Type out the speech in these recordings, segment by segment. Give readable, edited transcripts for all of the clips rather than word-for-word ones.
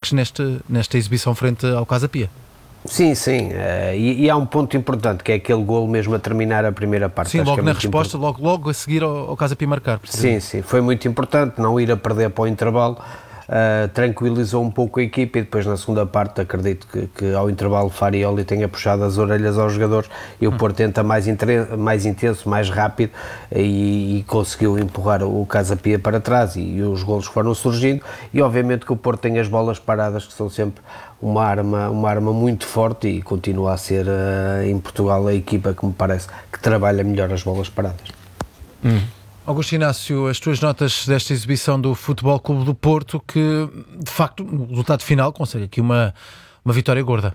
destaques nesta exibição frente ao Casa Pia. Sim, e há um ponto importante, que é aquele golo mesmo a terminar a primeira parte. Sim, Acho logo que na resposta, logo a seguir ao Casa Pia marcar. Sim, foi muito importante não ir a perder para o intervalo. Tranquilizou um pouco a equipa, e depois na segunda parte acredito que ao intervalo Farioli tenha puxado as orelhas aos jogadores e o Porto tenta mais intenso, mais rápido, e conseguiu empurrar o Casa Pia para trás, e os golos foram surgindo. E obviamente que o Porto tem as bolas paradas, que são sempre uma arma muito forte, e continua a ser em Portugal a equipa que me parece que trabalha melhor as bolas paradas. Augusto Inácio, as tuas notas desta exibição do Futebol Clube do Porto, que de facto o resultado final consegue aqui uma vitória gorda.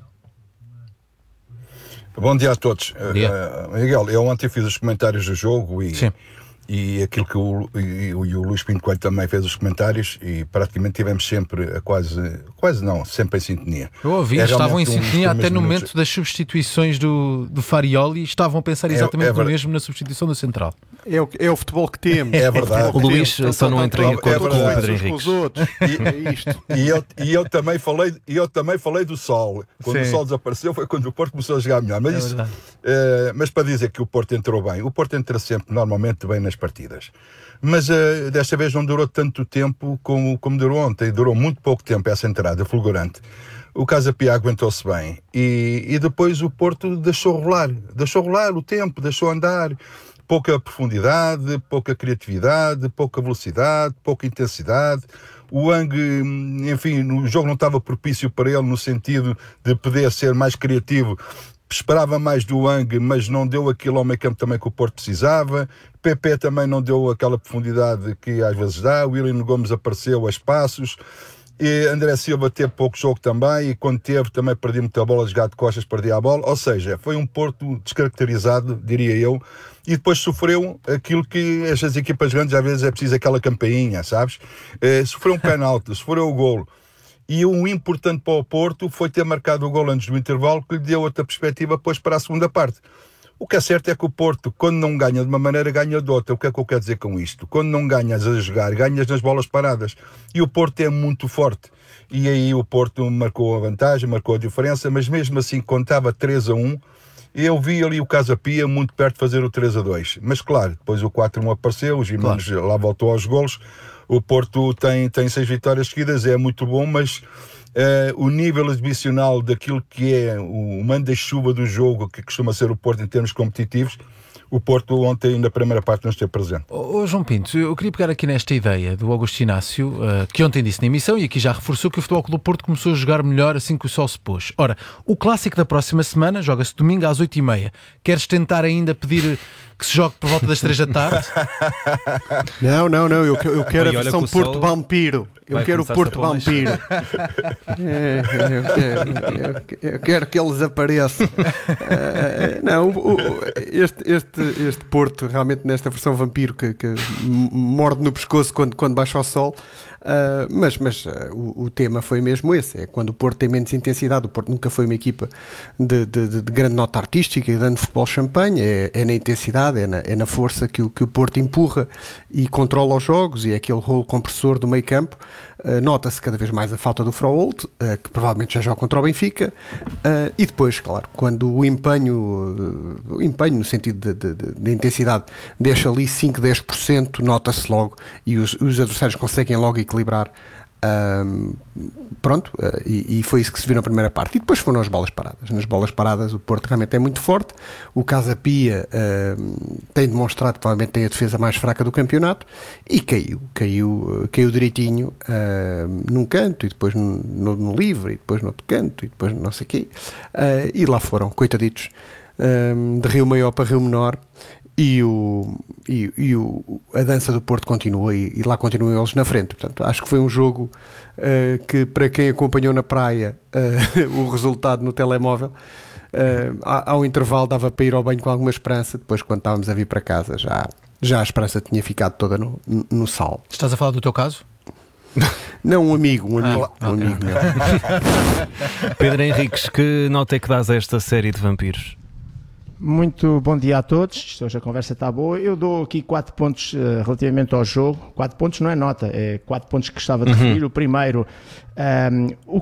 Bom dia a todos. Miguel, eu ontem fiz os comentários do jogo e aquilo que o Luís Pinto Coelho também fez os comentários, e praticamente tivemos sempre sempre em sintonia. Eu ouvi, estavam em sintonia até no momento das substituições do Farioli, estavam a pensar exatamente no mesmo na substituição do central. É o futebol que temos. É verdade. O Luís só não entra em acordo com o Pedro Henriques. E eu também falei do Sol. Quando o Sol desapareceu foi quando o Porto começou a jogar melhor. Mas para dizer que o Porto entrou bem, o Porto entra sempre normalmente bem nas partidas. Mas desta vez não durou tanto tempo como durou ontem. Durou muito pouco tempo essa entrada fulgurante. O Casa Pia aguentou-se bem. E depois o Porto deixou rolar o tempo, deixou andar. Pouca profundidade, pouca criatividade, pouca velocidade, pouca intensidade. O Hwang, enfim, o jogo não estava propício para ele no sentido de poder ser mais criativo. Esperava mais do Hwang, mas não deu aquilo ao meio campo também que o Porto precisava. PP também não deu aquela profundidade que às vezes dá. O Willian Gomes apareceu a espaços. E André Silva teve pouco jogo também, e quando teve também perdia muita bola, jogar de costas, perdia a bola. Ou seja, foi um Porto descaracterizado, diria eu, e depois sofreu aquilo que estas equipas grandes às vezes é preciso, aquela campainha, sabes? Sofreu um penalti, sofreu o golo. E o importante para o Porto foi ter marcado o golo antes do intervalo, que lhe deu outra perspectiva depois para a segunda parte. O que é certo é que o Porto, quando não ganha de uma maneira, ganha de outra. O que é que eu quero dizer com isto? Quando não ganhas a jogar, ganhas nas bolas paradas. E o Porto é muito forte. E aí o Porto marcou a vantagem, marcou a diferença, mas mesmo assim, quando estava 3-1, eu vi ali o Casa Pia muito perto de fazer o 3-2. Mas claro, depois o 4-1 apareceu, o Gimenez lá voltou aos golos. O Porto tem 6 vitórias seguidas, é muito bom, mas o nível exibicional daquilo que é o manda-chuva do jogo, que costuma ser o Porto em termos competitivos, o Porto ontem na primeira parte não esteve presente. João Pinto, eu queria pegar aqui nesta ideia do Augusto Inácio, que ontem disse na emissão e aqui já reforçou que o Futebol Clube do Porto começou a jogar melhor assim que o sol se pôs. Ora, o clássico da próxima semana joga-se domingo às 8h30. Queres tentar ainda pedir que se jogue por volta das 3 da tarde? Não, eu quero a versão Porto Vampiro. Eu quero o Porto Vampiro. Eu quero que eles apareçam. Este Porto, realmente nesta versão Vampiro, que morde no pescoço quando baixa o sol. Mas o tema foi mesmo esse, é quando o Porto tem menos intensidade. O Porto nunca foi uma equipa de grande nota artística e grande futebol champanhe, é na intensidade, é na força que o Porto empurra e controla os jogos, e é aquele rolo compressor do meio campo. Nota-se cada vez mais a falta do Froholt, que provavelmente já joga contra o Benfica, e depois, claro, quando o empenho no sentido de intensidade deixa ali 5, 10%, nota-se logo, e os adversários conseguem logo equilibrar. E foi isso que se viu na primeira parte. E depois foram as bolas paradas. Nas bolas paradas o Porto realmente é muito forte. O Casa Pia tem demonstrado que provavelmente tem a defesa mais fraca do campeonato, e caiu direitinho num canto, e depois no livre, e depois no outro canto, e depois não sei o quê, e lá foram, coitaditos, de Rio Maior para Rio Menor. E a dança do Porto continua, e lá continuam eles na frente. Portanto, acho que foi um jogo que, para quem acompanhou na praia o resultado no telemóvel, ao intervalo dava para ir ao banho com alguma esperança. Depois, quando estávamos a vir para casa, já a esperança tinha ficado toda no sal. Estás a falar do teu caso? Não, um amigo meu. Pedro Henriques, que nota é que dás a esta série de vampiros? Muito bom dia a todos. Hoje a conversa está boa. Eu dou aqui 4 pontos relativamente ao jogo. 4 pontos não é nota, é 4 pontos que gostava de referir. O primeiro,